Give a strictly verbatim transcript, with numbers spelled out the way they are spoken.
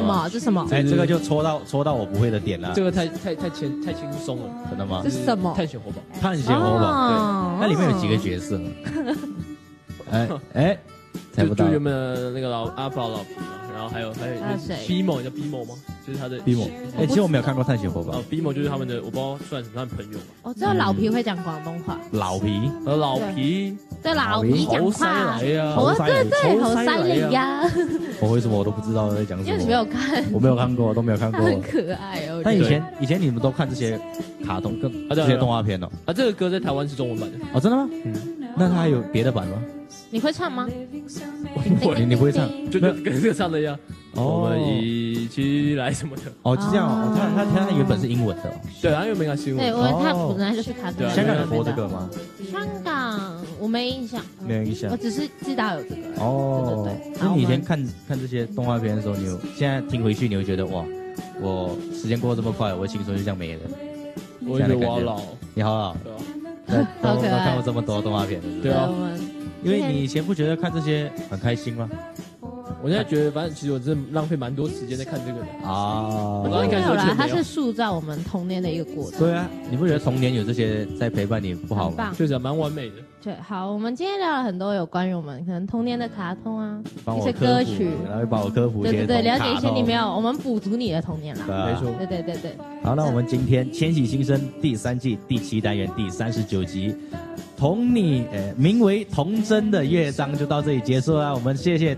么？这什么？ 哎，这个就戳到戳到我不会的点了。 这个太太太轻太轻松了， 真的吗？ 这是什么？ 探险活宝。 探险活宝，对，那里面有几个角色？哎哎，猜不到。 就原本的那个老阿宝老皮嘛，然后还有还有还有谁 ？Bimo 叫 Bimo 吗？就是他的 Bimo。哎，其实我没有看过探险活宝。 哦 ，Bimo 就是他们的，我不知道算什么，他们朋友嘛。 我知道老皮会讲广东话。 老皮， 呃，老皮。 对老皮讲话， 来呀， 猴对对，猴塞雷呀。 我为什么我都不知道在讲什么？ 因为你没有看， 我没有看过，都没有看过。 很可爱哦。 但以前以前你们都看这些卡通跟这些动画片哦。 啊，这个歌在台湾是中文版的。 哦，真的吗？嗯。那它还有别的版吗？ 你会唱吗？ 你你不会唱， 就跟跟这个唱的一样。我们一起来什么的。 哦，是这样哦。他他他原本是英文的。 对，他原本是英文。 对，我他本来就是卡通。 香港有播这个吗？ 香港我没印象。 没有印象。 我只是知道有这个。 哦。 对对对。 那你以前看看这些动画片的时候，你有现在听回去，你会觉得哇，我时间过得这么快，我的青春就这样没了。 我觉得我好老。 你好老。 对啊。好可爱。 看过这么多动画片， 对啊。 因为你以前不觉得看这些很开心吗？ 我现在觉得，反正其实我真的浪费蛮多时间在看这个的啊。 我觉得没有啦，它是塑造我们童年的一个过程。 对啊，你不觉得童年有这些在陪伴你不好吗？ 确实蛮完美的。 对，好，我们今天聊了很多有关于我们可能童年的卡通啊， 一些歌曲， 然后帮我科普一些。 对对对，了解一些你没有，我们补足你的童年啦。 没错。 对对对对。 好，那我们今天《千禧新生》第三季第七单元第三十九集。同你呃名为童真的乐章就到这里结束了，我们谢谢